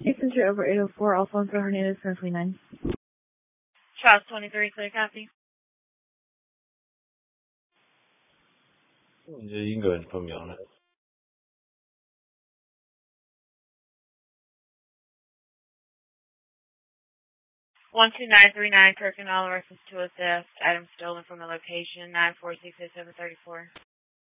Messenger over 804, Alfonso Hernandez, 729. Charles 23, clear copy. 你这英格很分秒了。 $12939 Kirk and Oliver, 206. Item stolen from the location 9468734.